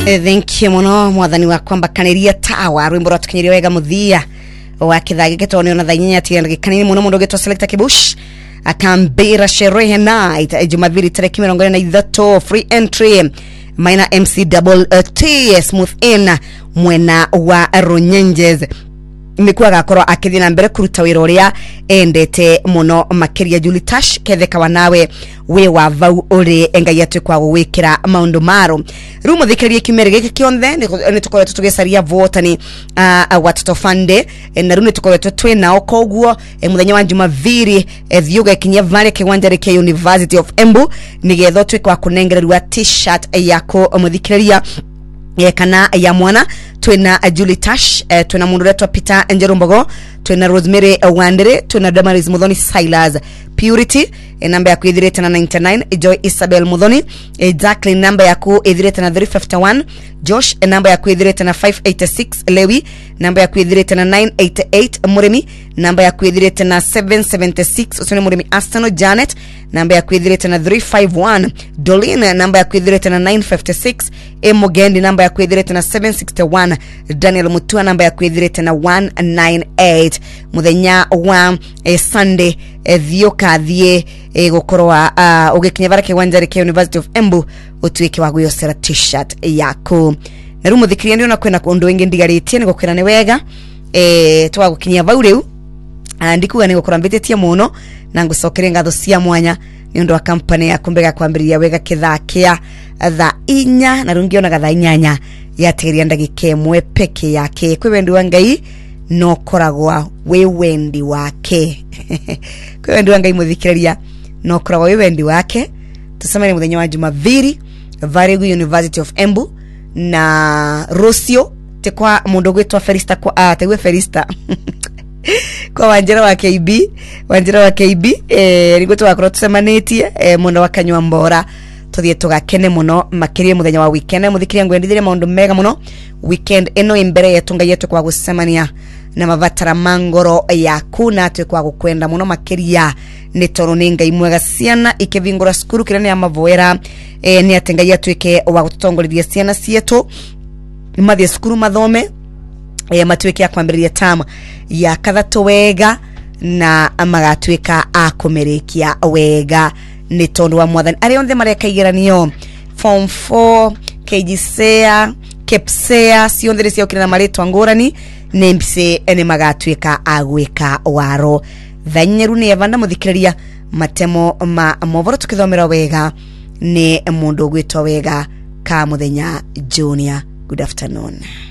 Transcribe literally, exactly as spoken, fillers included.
Thank you muno mwathani wa kwamba kaniria tawa rwimbo rwatukinyiria wega muthia wa kithagi getone ona thainya tiende kanini muno mundu getwa Selector Kibush akambira sherehe night Jumapili tarehe mirongo ine na ithatu free entry Maina M C double T smooth in mwena wa Runyenjes nikuwa gakoro akithina na mbere kuruta wira uria endete muno makiria Julie Tash ketheka wanawe we wa vau uri engai atu kwa gwikira maundu maro rumo thikiriye kimere giki kionthe ni tukoretwo tugecaria votani uh, watoto fande na runo tukoretwo twina okoguo muthenya wa Jumapili thiuga kinya vale kiwanja kia University of Embu nigetho twikwa kunengererwa t-shirt yako muthikiriya kana ya mwana twina Julie Tash eh, twina mundu retwa Peter Njerumbogo twina Rosemary Wandere twina Damaris Muthoni Silas Purity e namba yaku ithirete na ninety-nine Joy Isabel Muthoni e Jacqueline namba yaku ithirete na three fifty-one Josh e namba yaku ithirete na five eighty-six Lewi namba yaku ithirete na nine eighty-eight Muremi namba yaku ithirete na seven seventy-six usone Muremi Astano Janet namba yaku ithirete na three fifty-one Dolina namba yaku ithirete na nine fifty-six Emogendi namba yaku ithirete na seven sixty-one Daniel Mutua namba yaku ithirete na one ninety-eight muthenya wa eh, Sunday eh, thioka thie eh, gukorwa uh, ugikinya bara kiwanja kia University of Embu utuike wa guyosera t-shirt yako na rumo thikiria ndio na kwena kundu wingi ndigaritie ni gukwira ni wega eh twa gukinya vau riu andikuga ni gukora mbitetie muno na ngucokere ngatho cia mwanya ni undu wa company ya kumbega kwambiriria wega kithakia tha inya na rungi ona gatha inyanya yategeria ndagika imwe peke yake kwi wendi wa Ngai no koragwa we wendi wake kwi wendi wa Ngai muthikiriria no koragwa we wendi wake tusemeni muthenya wa Jumapili Varegu University of Embu na Rosio te kwa mundu gwitwa Ferista kwa ah tegwe Ferista kwa Wanjira wa K B Wanjira wa K B eh nigwe twakora tusemanĩtie eh mundu wakanywa mbora tuthie tugakene muno makirie muthenya wa weekend muthikiria ngwendithire maundu mega muno weekend eno imbere yetu Ngai yetu kwa gusemania na mavatara mangoro yaku na twe kwa gukwenda muno makiria ni toro ni Ngai mwega ciana ikivingura skuru kirani ya mavoera eh ni atenga yetu ike wa gutongorithia ciana cietu mathie skuru mathome eh matwike akwambiriria tama ya kathatu wega na magatwika akumirikia wega ni tondu wa mwathani ari onthe mareka igeranio form four K G C E A Kepsea cionthe cia ukira na maritwa ngurani nembise ene magatwika agwika waro thanyeru ni evanda muthikiriria matemo ma movoro tukithomera wega ni mundu gwitwa wega ka muthenya Junior. Good afternoon.